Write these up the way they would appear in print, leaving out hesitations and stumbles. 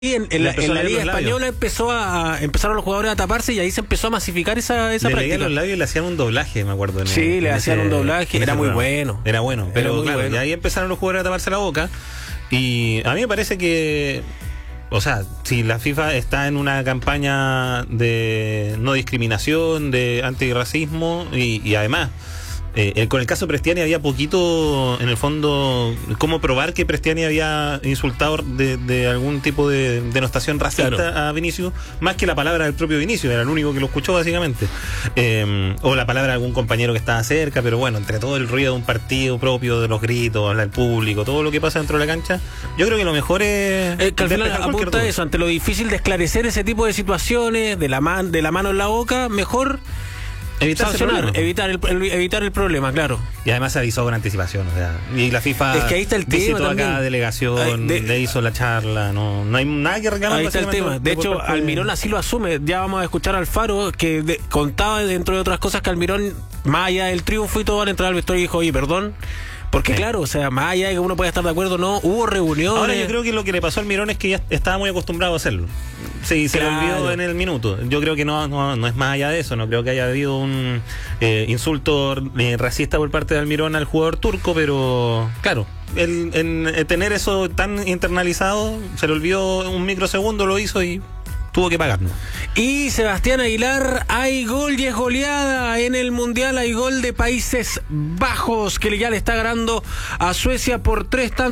Y en la Liga Española empezaron los jugadores a taparse y ahí se empezó a masificar esa práctica. Los labios y le hacían un doblaje, me acuerdo. Le hacían un doblaje, era muy bueno. Era bueno, pero claro, y ahí empezaron los jugadores a taparse la boca. Y a mí me parece que, o sea, si la FIFA está en una campaña de no discriminación, de antirracismo y además... con el caso Prestiani había poquito, en el fondo, cómo probar que Prestiani había insultado de algún tipo de denostación racista a Vinicius, más que la palabra del propio Vinicius, era el único que lo escuchó básicamente, o la palabra de algún compañero que estaba cerca, pero bueno, entre todo el ruido de un partido propio, de los gritos, el público, todo lo que pasa dentro de la cancha, yo creo que lo mejor es que al final apunta a eso, ante lo difícil de esclarecer ese tipo de situaciones, de la mano en la boca, mejor sancionar, evitar el problema, claro. Y además se avisó con anticipación, o sea, y la FIFA es que ahí está el visitó tema a cada delegación, le hizo la charla, no hay nada que reclamar. Ahí está el tema. De hecho, Almirón así lo asume. Ya vamos a escuchar a Alfaro, que contaba, dentro de otras cosas, que Almirón, más allá del triunfo y todo, al entrar al vestuario dijo, oye, perdón. Porque claro, o sea, más allá de que uno pueda estar de acuerdo, no, hubo reuniones. Ahora yo creo que lo que le pasó al Almirón es que ya estaba muy acostumbrado a hacerlo. Sí, se le olvidó en el minuto. Yo creo que no es más allá de eso. No creo que haya habido un insulto racista por parte de Almirón al jugador turco, pero claro, el tener eso tan internalizado, se le olvidó un microsegundo, lo hizo y tuvo que pagarnos. Y Sebastián Aguilar, hay gol y es goleada en el Mundial, hay gol de Países Bajos, que ya le está ganando a Suecia por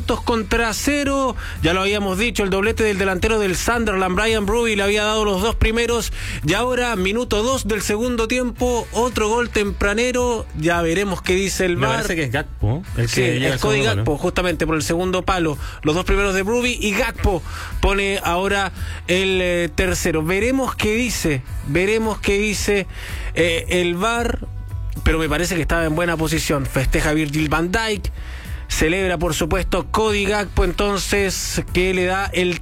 3-0. Ya lo habíamos dicho, el doblete del delantero del Sunderland, Brian Brobby, le había dado los dos primeros, y ahora, minuto 2 del segundo tiempo, otro gol tempranero, ya veremos qué dice el VAR. Me parece que es Gakpo, es Cody Gakpo, justamente por el segundo palo, los dos primeros de Brobby, y Gakpo pone ahora el tercero. Veremos qué dice el VAR, pero me parece que estaba en buena posición. Festeja Virgil van Dijk, celebra por supuesto Cody Gakpo, entonces, que le da el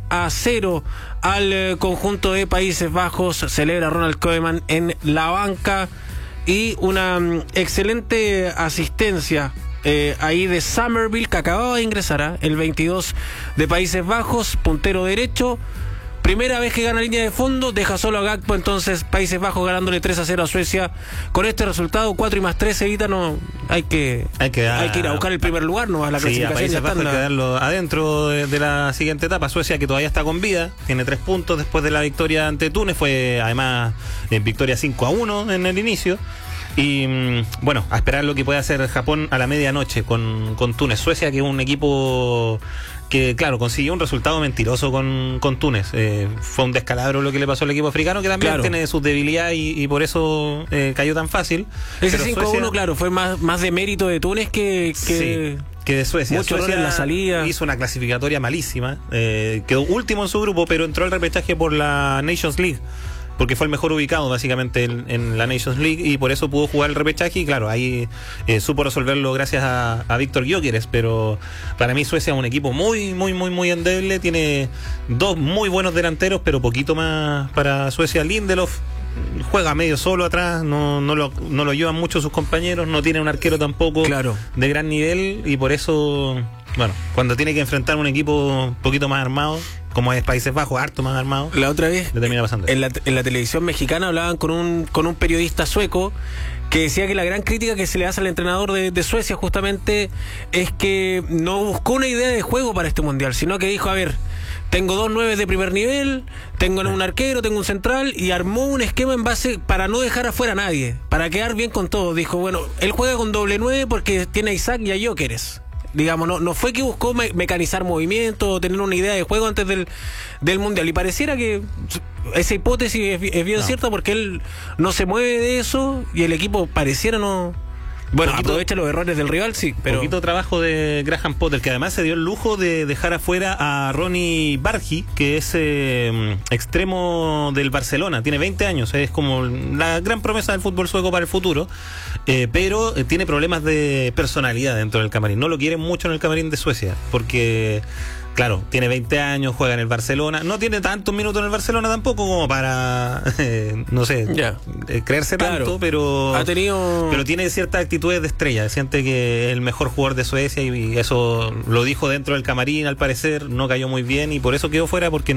3-0 al conjunto de Países Bajos. Celebra Ronald Koeman en la banca, y una excelente asistencia ahí de Somerville, que acababa de ingresar, el 22 de Países Bajos, puntero derecho. Primera vez que gana línea de fondo, deja solo a Gakpo, entonces Países Bajos ganándole 3-0 a Suecia. Con este resultado, 4+3, Evita, no hay que ir a buscar el primer lugar, no a la clasificación. A Países Bajos hay que darlo adentro de la siguiente etapa. Suecia, que todavía está con vida, tiene 3 puntos después de la victoria ante Túnez, fue además victoria 5-1 en el inicio. Y bueno, a esperar lo que puede hacer Japón a la medianoche con Túnez. Suecia, que es un equipo que, claro, consiguió un resultado mentiroso con Túnez. Fue un descalabro lo que le pasó al equipo africano, que también tiene sus debilidades y por eso cayó tan fácil. Ese 5-1, Suecia, claro, fue más de mérito de Túnez que de Suecia. Mucho error en la salida. Hizo una clasificatoria malísima. Quedó último en su grupo, pero entró al repechaje por la Nations League, porque fue el mejor ubicado básicamente en la Nations League, y por eso pudo jugar el repechaje, y claro, ahí supo resolverlo gracias a Víctor Gyökeres. Pero para mí Suecia es un equipo muy endeble, tiene 2 muy buenos delanteros, pero poquito más para Suecia. Lindelof juega medio solo atrás, no lo ayudan mucho sus compañeros, no tiene un arquero tampoco de gran nivel, y por eso, bueno, cuando tiene que enfrentar un equipo un poquito más armado, como es Países Bajos, harto más armado, la otra vez le termina pasando. En la televisión mexicana hablaban con un periodista sueco que decía que la gran crítica que se le hace al entrenador de Suecia justamente es que no buscó una idea de juego para este mundial, sino que dijo, a ver, tengo 2 9 de primer nivel, tengo un arquero, tengo un central, y armó un esquema en base para no dejar afuera a nadie, para quedar bien con todos. Dijo, bueno, él juega con doble 9 porque tiene a Isaac y a Gyökeres. Digamos, no fue que buscó mecanizar movimientos o tener una idea de juego antes del mundial, y pareciera que esa hipótesis es bien cierta, porque él no se mueve de eso y el equipo pareciera no... Bueno, aprovecha los errores del rival, sí, pero... Poquito trabajo de Graham Potter, que además se dio el lujo de dejar afuera a Ronnie Bargi, que es extremo del Barcelona, tiene 20 años, es como la gran promesa del fútbol sueco para el futuro, pero tiene problemas de personalidad dentro del camarín. No lo quieren mucho en el camarín de Suecia, porque... claro, tiene 20 años, juega en el Barcelona, no tiene tantos minutos en el Barcelona tampoco como para, no sé, creerse tanto, pero tiene ciertas actitudes de estrella, siente que es el mejor jugador de Suecia y eso lo dijo dentro del camarín, al parecer, no cayó muy bien y por eso quedó fuera, porque